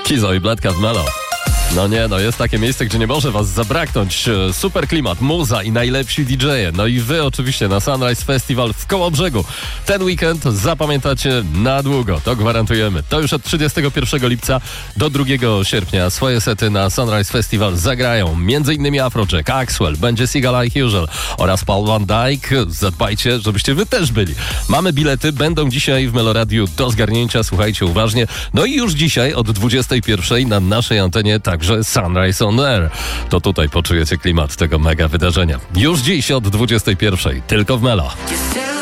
Kizo i Bladka w Melo. No nie, jest takie miejsce, gdzie nie może was zabraknąć. Super klimat, muza i najlepsi DJ-e. No i wy oczywiście na Sunrise Festival w Kołobrzegu. Ten weekend zapamiętacie na długo, to gwarantujemy. To już od 31 lipca do 2 sierpnia swoje sety na Sunrise Festival zagrają m.in. Afrojack, Axwell, będzie Seagull Like Usual oraz Paul Van Dyke. Zadbajcie, żebyście wy też byli. Mamy bilety, będą dzisiaj w Meloradiu do zgarnięcia, słuchajcie uważnie. No i już dzisiaj od 21 na naszej antenie także Sunrise on Air. To tutaj poczujecie klimat tego mega wydarzenia. Już dziś od 21 tylko w Melo.